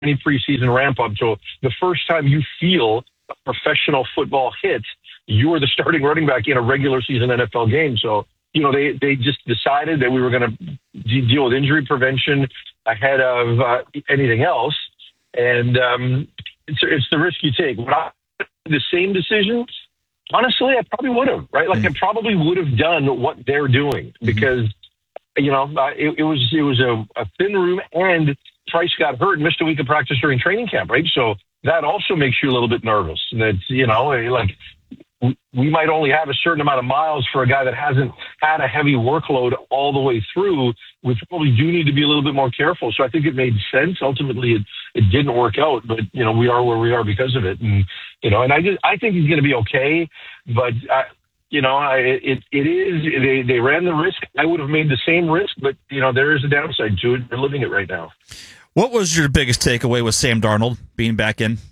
any preseason ramp up. So the first time you feel a professional football hit, you are the starting running back in a regular season NFL game. So, they just decided that we were going to deal with injury prevention ahead of anything else. And it's the risk you take. Would I have the same decision? Honestly, I probably would have, right? Like I probably would have done what they're doing because, it was a thin room and Trice got hurt and missed a week of practice during training camp, right? So that also makes you a little bit nervous. That, like we might only have a certain amount of miles for a guy that hasn't had a heavy workload all the way through. We probably do need to be a little bit more careful. So I think it made sense. Ultimately, it didn't work out, but we are where we are because of it. And and I think he's going to be okay. But it is. They ran the risk. I would have made the same risk, but there is a downside to it. They're living it right now. What was your biggest takeaway with Sam Darnold being back in?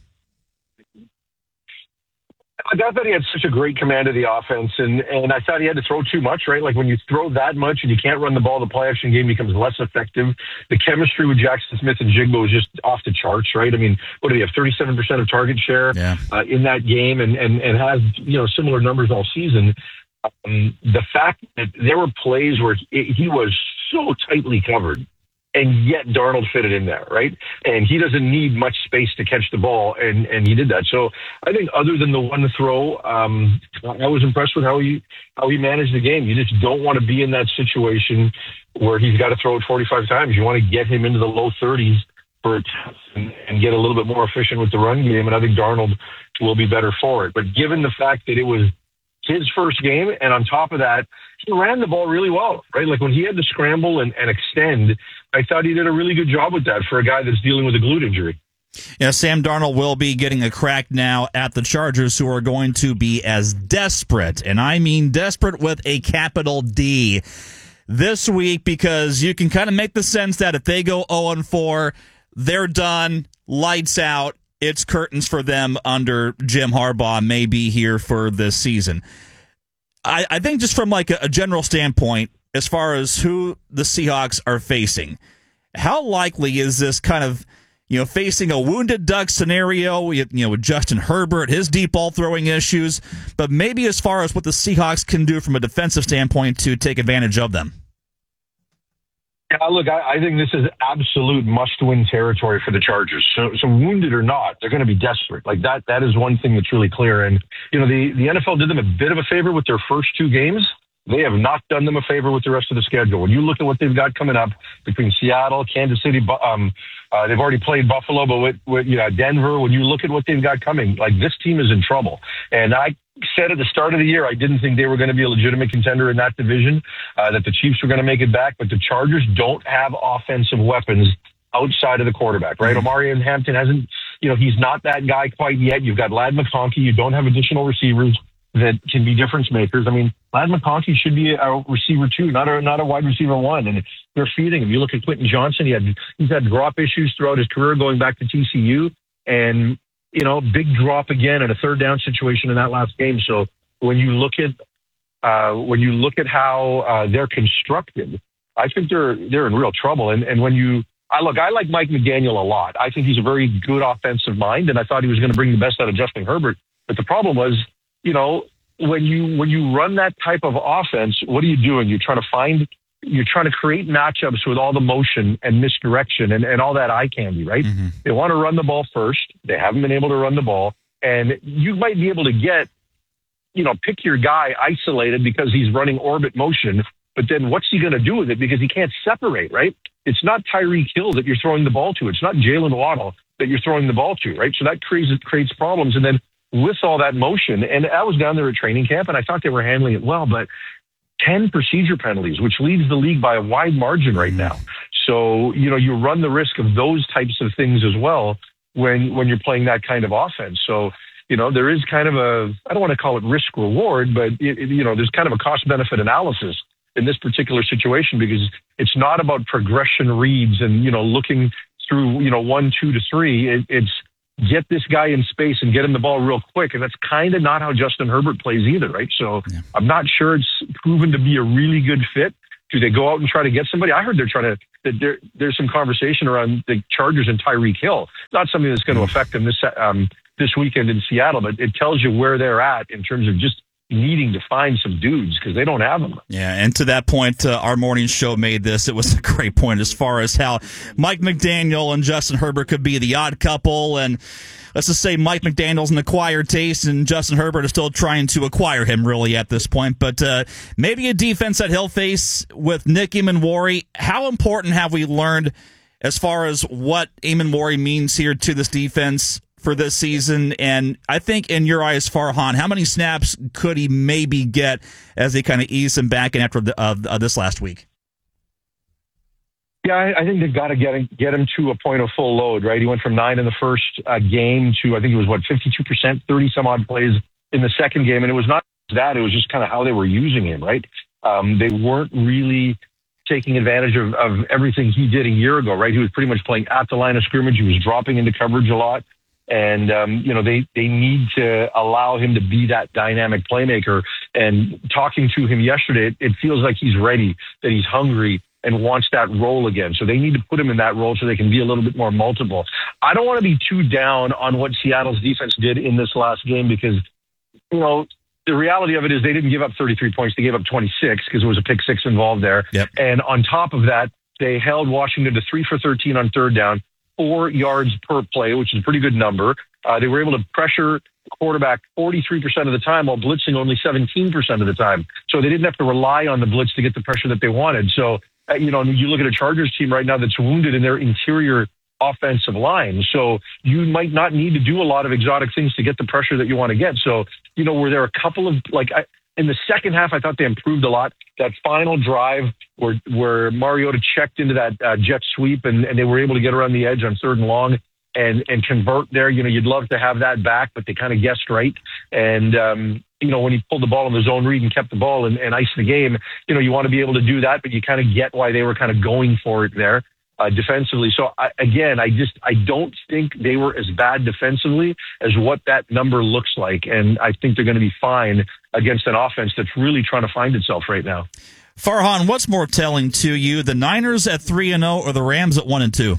I thought he had such a great command of the offense, and I thought he had to throw too much, right? Like when you throw that much and you can't run the ball, the play-action game becomes less effective. The chemistry with Jackson Smith and Jigba was just off the charts, right? I mean, what do they have, 37% of target share in that game and has, similar numbers all season. The fact that there were plays where he was so tightly covered, and yet Darnold fit it in there, right? And he doesn't need much space to catch the ball, and he did that. So I think other than the one throw, I was impressed with how he managed the game. You just don't want to be in that situation where he's got to throw it 45 times. You want to get him into the low 30s for a test and get a little bit more efficient with the run game, and I think Darnold will be better for it. But given the fact that it was his first game, and on top of that, he ran the ball really well, right? Like when he had to scramble and extend, I thought he did a really good job with that for a guy that's dealing with a glute injury. Yeah, Sam Darnold will be getting a crack now at the Chargers, who are going to be as desperate, and I mean desperate with a capital D, this week, because you can kind of make the sense that if they go 0-4, they're done, lights out. It's curtains for them under Jim Harbaugh, may be here for this season. I think just from like a general standpoint, as far as who the Seahawks are facing, how likely is this kind of, facing a wounded duck scenario, with Justin Herbert, his deep ball throwing issues, but maybe as far as what the Seahawks can do from a defensive standpoint to take advantage of them? Yeah, look, I think this is absolute must-win territory for the Chargers. So wounded or not, they're going to be desperate. Like that is one thing that's really clear. And, the NFL did them a bit of a favor with their first two games. They have not done them a favor with the rest of the schedule. When you look at what they've got coming up between Seattle, Kansas City, they've already played Buffalo, but with Denver, when you look at what they've got coming, like this team is in trouble. And I said at the start of the year, I didn't think they were going to be a legitimate contender in that division, that the Chiefs were going to make it back, but the Chargers don't have offensive weapons outside of the quarterback, right? Omari Hampton hasn't, he's not that guy quite yet. You've got Ladd McConkey. You don't have additional receivers that can be difference makers. I mean, Ladd McConkey should be a receiver two, not a wide receiver one. And they're feeding him. You look at Quentin Johnson. He's had drop issues throughout his career going back to TCU, and big drop again in a third down situation in that last game. So when you look at how they're constructed, I think they're in real trouble. And I like Mike McDaniel a lot. I think he's a very good offensive mind, and I thought he was going to bring the best out of Justin Herbert. But the problem was, when you run that type of offense, what are you doing? You're trying to create matchups with all the motion and misdirection and all that eye candy, right? Mm-hmm. They want to run the ball first. They haven't been able to run the ball. And you might be able to pick your guy isolated because he's running orbit motion, but then what's he going to do with it? Because he can't separate, right? It's not Tyreek Hill that you're throwing the ball to. It's not Jalen Waddle that you're throwing the ball to, right? So that creates problems. And then with all that motion, and I was down there at training camp, and I thought they were handling it well, but 10 procedure penalties, which leads the league by a wide margin right now. So, you run the risk of those types of things as well when you're playing that kind of offense. So, there is kind of I don't want to call it risk reward, but there's kind of a cost benefit analysis in this particular situation, because it's not about progression reads and, looking through, 1, 2 to 3. It's get this guy in space and get him the ball real quick. And that's kind of not how Justin Herbert plays either, right? So I'm not sure it's proven to be a really good fit. Do they go out and try to get somebody? I heard there's some conversation around the Chargers and Tyreek Hill. Not something that's going to affect them this weekend in Seattle, but it tells you where they're at in terms of just needing to find some dudes because they don't have them. Yeah, and to that point, our morning show made this. It was a great point as far as how Mike McDaniel and Justin Herbert could be the odd couple, and let's just say Mike McDaniel's an acquired taste, and Justin Herbert is still trying to acquire him really at this point. But maybe a defense that he'll face with Nick Emmanwori. How important have we learned as far as what Emmanwori means here to this defense for this season? And I think in your eyes, Farhan, how many snaps could he maybe get as they kind of ease him back in after this last week? Yeah, I think they've got to get him to a point of full load, right? He went from 9 in the first game to, I think it was, 52%, 30-some-odd plays in the second game. And it was not that. It was just kind of how they were using him, right? They weren't really taking advantage of everything he did a year ago, right? He was pretty much playing at the line of scrimmage. He was dropping into coverage a lot. And, they need to allow him to be that dynamic playmaker. And talking to him yesterday, it feels like he's ready, that he's hungry and wants that role again. So they need to put him in that role so they can be a little bit more multiple. I don't want to be too down on what Seattle's defense did in this last game because, the reality of it is they didn't give up 33 points. They gave up 26 because there was a pick six involved there. Yep. And on top of that, they held Washington to 3 for 13 on third down, 4 yards per play, which is a pretty good number. They were able to pressure the quarterback 43% of the time while blitzing only 17% of the time. So they didn't have to rely on the blitz to get the pressure that they wanted. So, you look at a Chargers team right now that's wounded in their interior offensive line. So you might not need to do a lot of exotic things to get the pressure that you want to get. So, were there a couple of, in the second half, I thought they improved a lot. That final drive where Mariota checked into that jet sweep and they were able to get around the edge on third and long and convert there. You'd love to have that back, but they kind of guessed right. And, when he pulled the ball in the zone read and kept the ball and iced the game, you want to be able to do that, but you kind of get why they were kind of going for it there defensively. So I don't think they were as bad defensively as what that number looks like. And I think they're going to be fine against an offense that's really trying to find itself right now. Farhan, what's more telling to you, the Niners at 3-0 or the Rams at 1-2?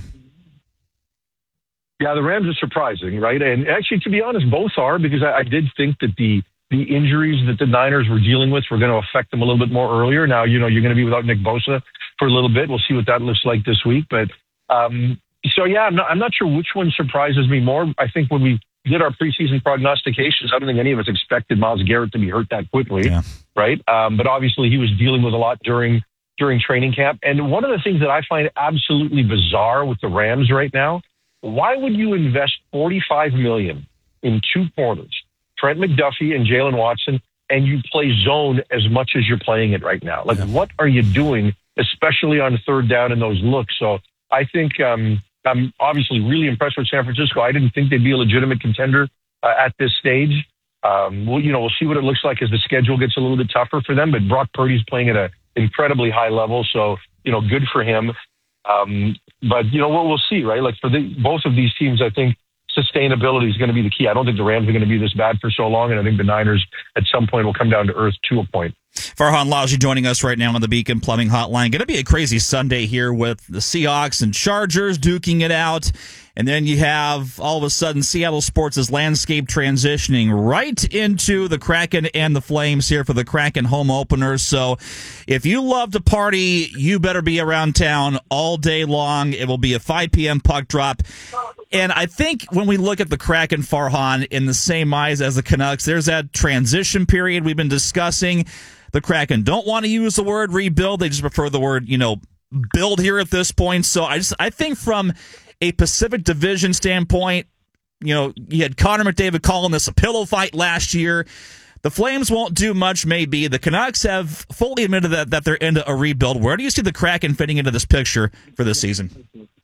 Yeah, the Rams are surprising, right? And actually, to be honest, both are, because I did think that the injuries that the Niners were dealing with were going to affect them a little bit more earlier. Now, you're going to be without Nick Bosa for a little bit. We'll see what that looks like this week. But I'm not sure which one surprises me more. I think when we did our preseason prognostications, I don't think any of us expected Myles Garrett to be hurt that quickly, right? But obviously, he was dealing with a lot during training camp. And one of the things that I find absolutely bizarre with the Rams right now, why would you invest $45 million in 2 corners, Trent McDuffie and Jalen Watson, and you play zone as much as you're playing it right now? What are you doing, especially on third down in those looks? So I think I'm obviously really impressed with San Francisco. I didn't think they'd be a legitimate contender at this stage. We'll see what it looks like as the schedule gets a little bit tougher for them. But Brock Purdy's playing at an incredibly high level, so good for him. But we'll see, right? Like for both of these teams, I think sustainability is going to be the key. I don't think the Rams are going to be this bad for so long, and I think the Niners at some point will come down to earth to a point. Farhan Lalji joining us right now on the Beacon Plumbing Hotline. Going to be a crazy Sunday here with the Seahawks and Chargers duking it out. And then you have, all of a sudden, Seattle Sports' landscape transitioning right into the Kraken and the Flames here for the Kraken home openers. So if you love to party, you better be around town all day long. It will be a 5 p.m. puck drop. And I think when we look at the Kraken, Farhan, in the same eyes as the Canucks, there's that transition period we've been discussing. The Kraken don't want to use the word rebuild. They just prefer the word, build here at this point. So I think from a Pacific Division standpoint, you had Connor McDavid calling this a pillow fight last year. The Flames won't do much, maybe. The Canucks have fully admitted that they're into a rebuild. Where do you see the Kraken fitting into this picture for this season?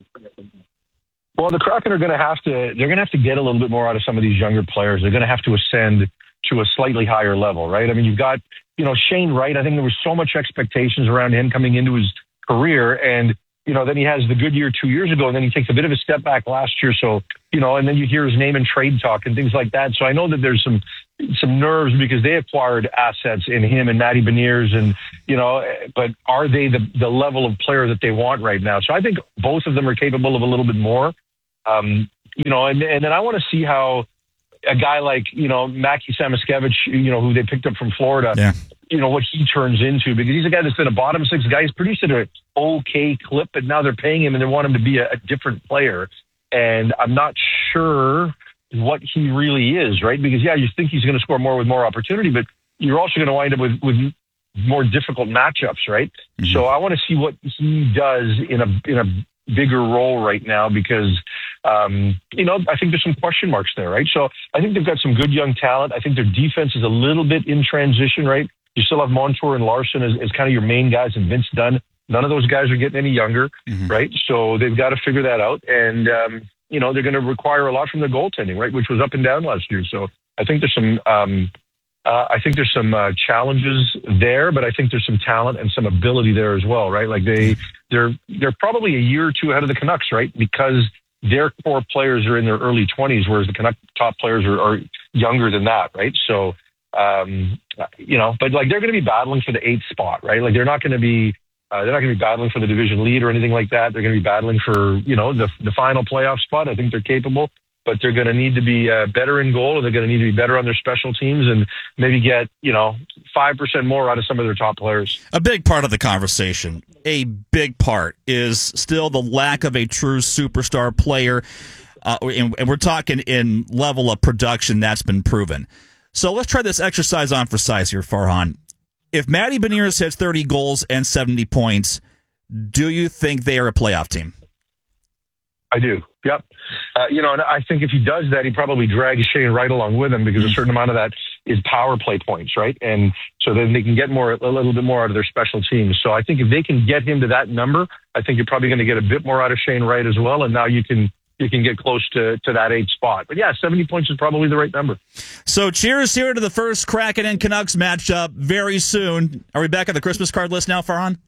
Well, the Kraken are going to have to get a little bit more out of some of these younger players. They're going to have to ascend to a slightly higher level, right? I mean, you've got, Shane Wright. I think there was so much expectations around him coming into his career, and then he has the good year 2 years ago, and then he takes a bit of a step back last year. So, and then you hear his name in trade talk and things like that. So I know that there's some some nerves because they acquired assets in him and Matty Beniers, and but are they the level of player that they want right now? So I think both of them are capable of a little bit more. And then I want to see how a guy like Mackie Samoskevich, who they picked up from Florida, what he turns into, because he's a guy that's been a bottom six guy. He's produced at an okay clip, but now they're paying him and they want him to be a different player. And I'm not sure what he really is, right? Because you think he's going to score more with more opportunity, but you're also going to wind up with more difficult matchups, right? Mm-hmm. So I want to see what he does in a bigger role right now, because I think there's some question marks there, right? So I think they've got some good young talent. I think their defense is a little bit in transition, right? You still have Montour and Larson as kind of your main guys, and Vince Dunn. None of those guys are getting any younger, right? So they've got to figure that out. And, they're going to require a lot from their goaltending, right? Which was up and down last year. So I think there's some, challenges there, but I think there's some talent and some ability there as well, right? Like they're probably a year or two ahead of the Canucks, right? Because their core players are in their early 20s, whereas the Canucks top players are younger than that, right? So, but like they're going to be battling for the 8th spot, right? Like they're not going to be battling for the division lead or anything like that. They're going to be battling for, the final playoff spot. I think they're capable, but they're going to need to be better in goal, and they're going to need to be better on their special teams, and maybe get, 5% more out of some of their top players. A big part of the conversation, a big part, is still the lack of a true superstar player. And we're talking in level of production that's been proven. So let's try this exercise on for size here, Farhan. If Matty Beniers hits 30 goals and 70 points, do you think they are a playoff team? I do. Yep. And I think if he does that, he probably drags Shane Wright along with him, because a certain amount of that is power play points, right? And so then they can get a little bit more out of their special teams. So I think if they can get him to that number, I think you're probably going to get a bit more out of Shane Wright as well. And now you can get close to that 8th spot. But 70 points is probably the right number. So cheers here to the first Kraken and Canucks matchup very soon. Are we back on the Christmas card list now, Farhan?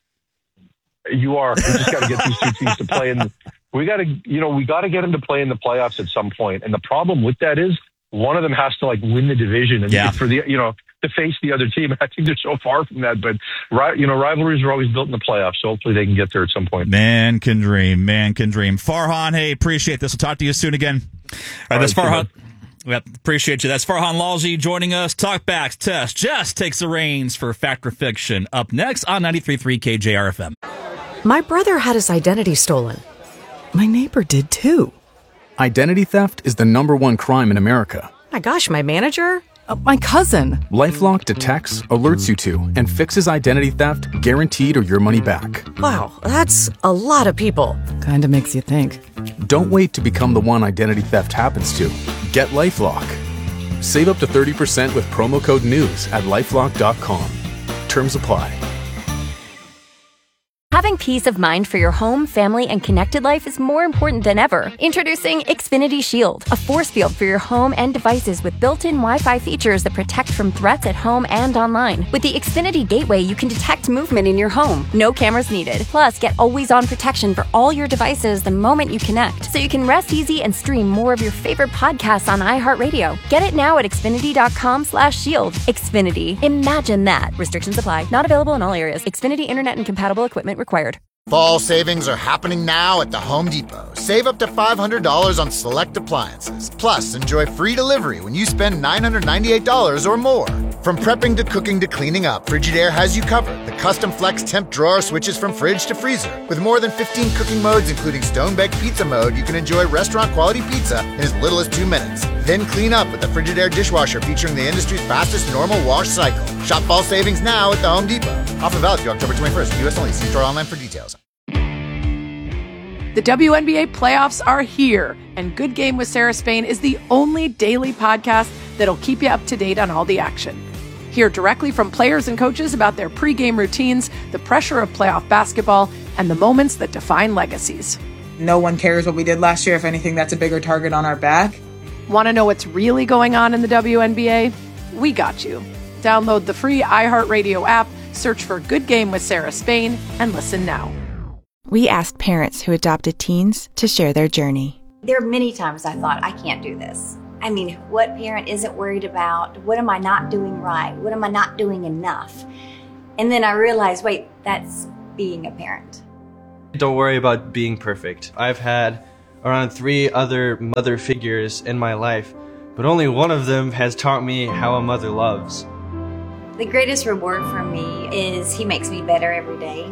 You are. We just got to get these two teams to play in. We got to get them to play in the playoffs at some point. And the problem with that is one of them has to win the division and for the to face the other team. I think they're so far from that, but rivalries are always built in the playoffs. So hopefully they can get there at some point. Man can dream. Farhan, hey, appreciate this. We'll talk to you soon again. All right, that's Farhan. Yep, appreciate you. That's Farhan Lalji joining us. Talkbacks Test just takes the reins for Fact or Fiction. Up next on 93.3 KJRFM. My brother had his identity stolen. My neighbor did too. Identity theft is the #1 crime in America. My gosh, my manager? My cousin. LifeLock detects, alerts you to, and fixes identity theft guaranteed or your money back. Wow, that's a lot of people. Kinda makes you think. Don't wait to become the one identity theft happens to. Get LifeLock. Save up to 30% with promo code NEWS at LifeLock.com. Terms apply. Having peace of mind for your home, family, and connected life is more important than ever. Introducing Xfinity Shield, a force field for your home and devices with built-in Wi-Fi features that protect from threats at home and online. With the Xfinity Gateway, you can detect movement in your home. No cameras needed. Plus, get always-on protection for all your devices the moment you connect, so you can rest easy and stream more of your favorite podcasts on iHeartRadio. Get it now at Xfinity.com/shield. Xfinity. Imagine that. Restrictions apply. Not available in all areas. Xfinity Internet and compatible equipment required. Fall savings are happening now at the Home Depot. Save up to $500 on select appliances. Plus, enjoy free delivery when you spend $998 or more. From prepping to cooking to cleaning up, Frigidaire has you covered. The custom flex temp drawer switches from fridge to freezer. With more than 15 cooking modes, including stone-baked pizza mode, you can enjoy restaurant-quality pizza in as little as 2 minutes. Then clean up with the Frigidaire dishwasher featuring the industry's fastest normal wash cycle. Shop fall savings now at the Home Depot. Offer valid through October 21st. U.S. only. See store online for details. The WNBA playoffs are here, and Good Game with Sarah Spain is the only daily podcast that'll keep you up to date on all the action. Hear directly from players and coaches about their pregame routines, the pressure of playoff basketball, and the moments that define legacies. No one cares what we did last year. If anything, that's a bigger target on our back. Want to know what's really going on in the WNBA? We got you. Download the free iHeartRadio app, search for Good Game with Sarah Spain, and listen now. We asked parents who adopted teens to share their journey. There are many times I thought, I can't do this. I mean, what parent isn't worried about, what am I not doing right? What am I not doing enough? And then I realized, wait, that's being a parent. Don't worry about being perfect. I've had around 3 other mother figures in my life, but only one of them has taught me how a mother loves. The greatest reward for me is he makes me better every day.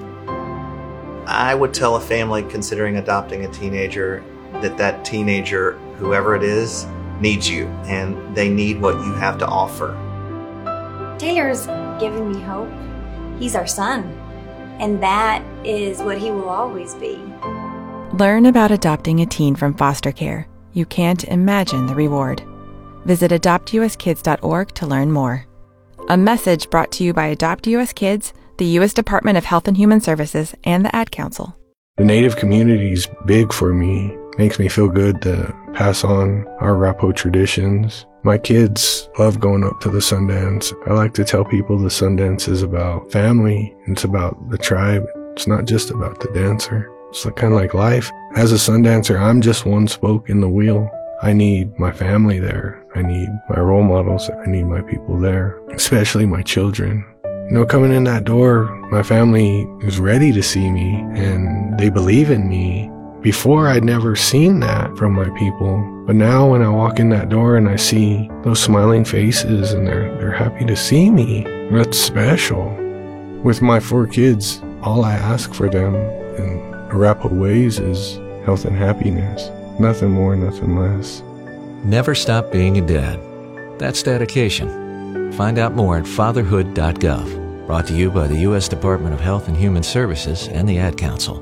I would tell a family considering adopting a teenager that teenager, whoever it is, needs you, and they need what you have to offer. Taylor's given me hope. He's our son, and that is what he will always be. Learn about adopting a teen from foster care. You can't imagine the reward. Visit adoptuskids.org to learn more. A message brought to you by Adopt US Kids, the U.S. Department of Health and Human Services, and the Ad Council. The Native community is big for me. Makes me feel good to pass on our Arapaho traditions. My kids love going up to the Sundance. I like to tell people the Sundance is about family. It's about the tribe. It's not just about the dancer. It's kind of like life. As a Sundancer, I'm just one spoke in the wheel. I need my family there. I need my role models. I need my people there, especially my children. You know, coming in that door, my family is ready to see me and they believe in me. Before, I'd never seen that from my people. But now when I walk in that door and I see those smiling faces and they're happy to see me, that's special. With my 4 kids, all I ask for them in Arapaho ways is health and happiness. Nothing more, nothing less. Never stop being a dad. That's dedication. Find out more at fatherhood.gov. Brought to you by the U.S. Department of Health and Human Services and the Ad Council.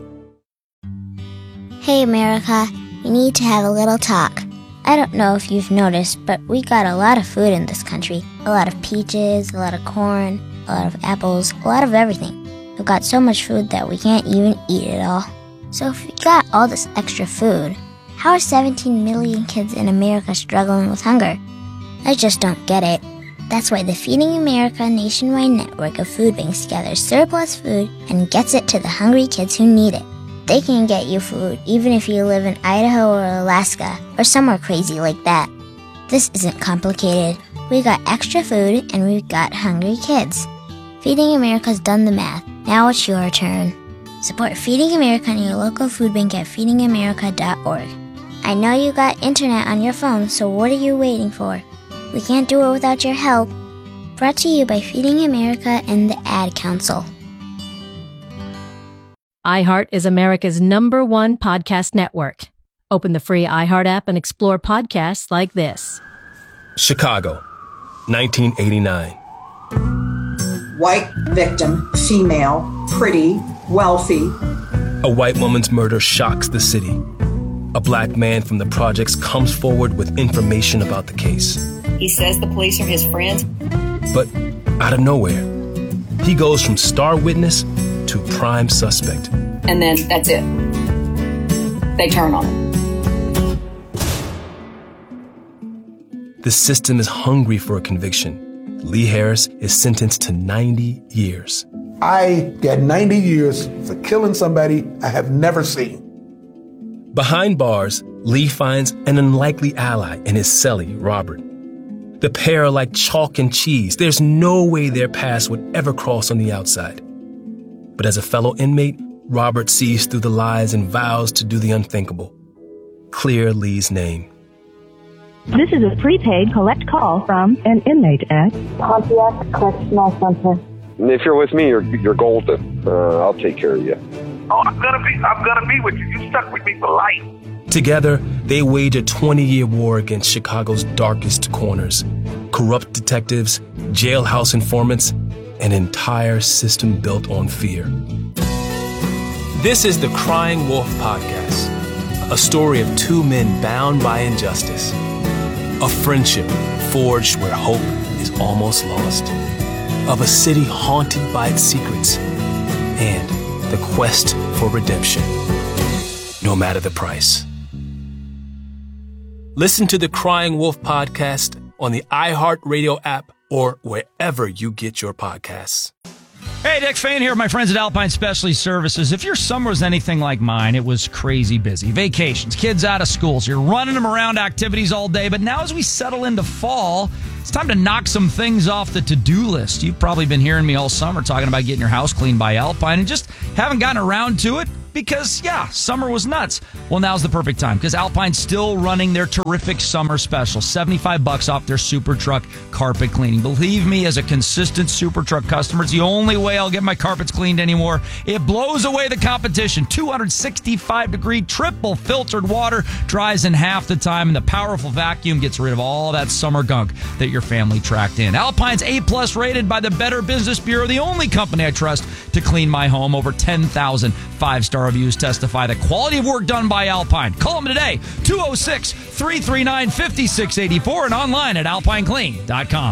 Hey America, we need to have a little talk. I don't know if you've noticed, but we got a lot of food in this country. A lot of peaches, a lot of corn, a lot of apples, a lot of everything. We've got so much food that we can't even eat it all. So if we got all this extra food, how are 17 million kids in America struggling with hunger? I just don't get it. That's why the Feeding America nationwide network of food banks gathers surplus food and gets it to the hungry kids who need it. They can get you food even if you live in Idaho or Alaska or somewhere crazy like that. This isn't complicated. We got extra food and we've got hungry kids. Feeding America's done the math. Now it's your turn. Support Feeding America and your local food bank at feedingamerica.org. I know you got internet on your phone, so what are you waiting for? We can't do it without your help. Brought to you by Feeding America and the Ad Council. iHeart is America's #1 podcast network. Open the free iHeart app and explore podcasts like this. Chicago, 1989. White victim, female, pretty, wealthy. A white woman's murder shocks the city. A black man from the projects comes forward with information about the case. He says the police are his friends. But out of nowhere, he goes from star witness to prime suspect. And then that's it. They turn on him. The system is hungry for a conviction. Lee Harris is sentenced to 90 years. I got 90 years for killing somebody I have never seen. Behind bars, Lee finds an unlikely ally in his cellie, Robert. The pair are like chalk and cheese. There's no way their paths would ever cross on the outside. But as a fellow inmate, Robert sees through the lies and vows to do the unthinkable. Clear Lee's name. This is a prepaid collect call from an inmate at Pontiac Correctional Center. If you're with me, you're golden. I'll take care of you. Oh, I'm gonna be with you. You stuck with me for life. Together, they wage a 20-year war against Chicago's darkest corners. Corrupt detectives, jailhouse informants, an entire system built on fear. This is the Crying Wolf Podcast, a story of 2 men bound by injustice, a friendship forged where hope is almost lost, of a city haunted by its secrets, and the quest for redemption, no matter the price. Listen to the Crying Wolf Podcast on the iHeartRadio app or wherever you get your podcasts. Hey, Dick Fain here, my friends at Alpine Specialty Services. If your summer was anything like mine, it was crazy busy. Vacations, kids out of school, so you're running them around activities all day. But now as we settle into fall, it's time to knock some things off the to-do list. You've probably been hearing me all summer talking about getting your house cleaned by Alpine and just haven't gotten around to it because, yeah, summer was nuts. Well, now's the perfect time because Alpine's still running their terrific summer special, $75 off their Super Truck carpet cleaning. Believe me, as a consistent Super Truck customer, it's the only way I'll get my carpets cleaned anymore. It blows away the competition. 265-degree triple filtered water dries in half the time, and the powerful vacuum gets rid of all that summer gunk that your family tracked in. Alpine's A+ rated by the Better Business Bureau, the only company I trust to clean my home. Over 10,000 5-star reviews testify the quality of work done by Alpine. Call them today, 206-339-5684 and online at alpineclean.com.